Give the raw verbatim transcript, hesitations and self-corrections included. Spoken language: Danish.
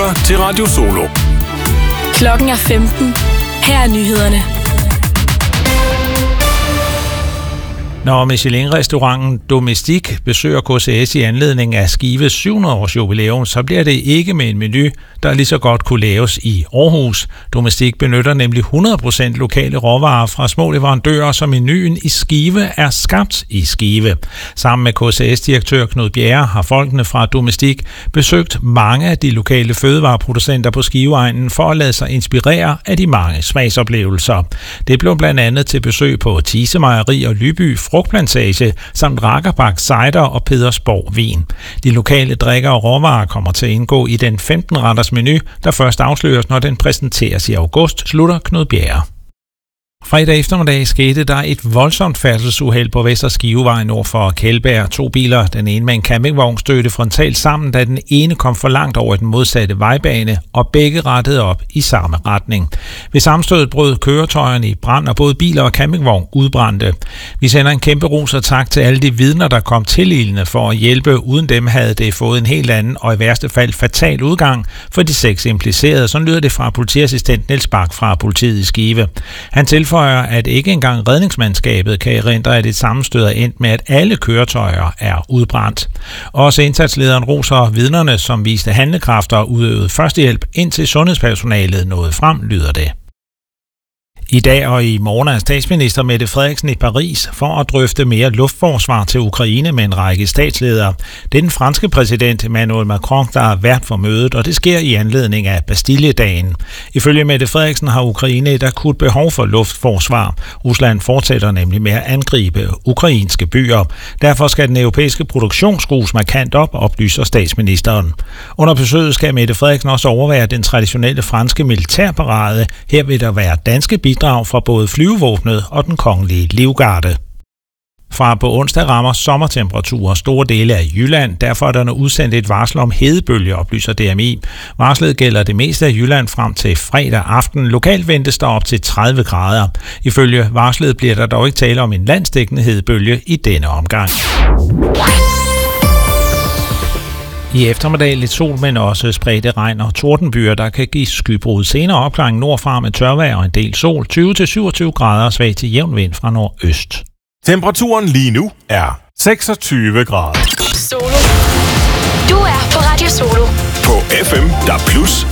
lytter til Radio Solo. Klokken er femten. Her er nyhederne. Når Michelin-restauranten Domestique besøger K C S i anledning af Skives syv hundrede års jubilæum, så bliver det ikke med en menu, der lige så godt kunne laves i Aarhus. Domestique benytter nemlig hundrede procent lokale råvarer fra små leverandører, så menuen i Skive er skabt i Skive. Sammen med K C S-direktør Knud Bjerre har folkene fra Domestique besøgt mange af de lokale fødevareproducenter på Skiveegnen for at lade sig inspirere af de mange smagsoplevelser. Det blev blandt andet til besøg på Thise Mejeri og Lyby Frugtplantage, samt Rakkerbak Cider og Pedersborg Vin. De lokale drikker og råvarer kommer til at indgå i den femten-retters menu, der først afsløres, når den præsenteres i august, slutter Knud Bjerre. Fredag eftermiddag skete der et voldsomt færdselsuheld på Vester Skivevej nord for Kjeldbjerg. To biler, den ene med en campingvogn, stødte frontalt sammen, da den ene kom for langt over den modsatte vejbane, og begge rettede op i samme retning. Ved sammenstødet brød køretøjerne i brand, og både biler og campingvogn udbrændte. Vi sender en kæmpe ros og tak til alle de vidner, der kom til ilene for at hjælpe. Uden dem havde det fået en helt anden og i værste fald fatal udgang for de seks implicerede. Så lyder det fra politiassistent Niels Bak fra politiet i Skive. Han tilføjer, at ikke engang redningsmandskabet kan erindre, at et sammenstød er endt med, at alle køretøjer er udbrændt. Også indsatslederen roser vidnerne, som viste handlekraft og udøvede førstehjælp, indtil sundhedspersonalet nåede frem, lyder det. I dag og i morgen er statsminister Mette Frederiksen i Paris for at drøfte mere luftforsvar til Ukraine med en række statsledere. Det er den franske præsident Emmanuel Macron, der er vært for mødet, og det sker i anledning af Bastilledagen. Ifølge Mette Frederiksen har Ukraine et akut behov for luftforsvar. Rusland fortsætter nemlig med at angribe ukrainske byer. Derfor skal den europæiske produktion skrues markant op, oplyser statsministeren. Under besøget skal Mette Frederiksen også overvære den traditionelle franske militærparade. Her vil der være danske bidrag fra både flyvevåbnet og den kongelige livgarde. Fra på onsdag rammer sommertemperaturer store dele af Jylland. Derfor er der nu udsendt et varsel om hedebølge, oplyser D M I. Varslet gælder det meste af Jylland frem til fredag aften. Lokalt ventes der op til tredive grader. Ifølge varslet bliver der dog ikke tale om en landsdækkende hedebølge i denne omgang. I eftermiddag lidt sol, men også spredte regn og tordenbyer, der kan give skybrud. Senere opklaring nordfra med tørvejr og en del sol. tyve til syvogtyve grader, svag til jævn vind fra nordøst. Temperaturen lige nu er seksogtyve grader. Solo. Du er på Radio Solo. På F M, der plus